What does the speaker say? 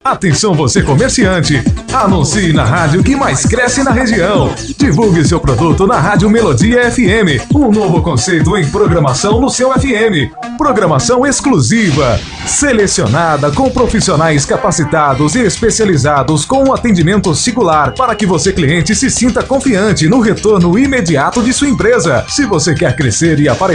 Atenção você comerciante, anuncie na rádio que mais cresce na região. Divulgue seu produto na Rádio Melodia FM, um novo conceito em programação no seu FM. Programação exclusiva, selecionada com profissionais capacitados e especializados com um atendimento singular para que você cliente se sinta confiante no retorno imediato de sua empresa. Se você quer crescer e aparecer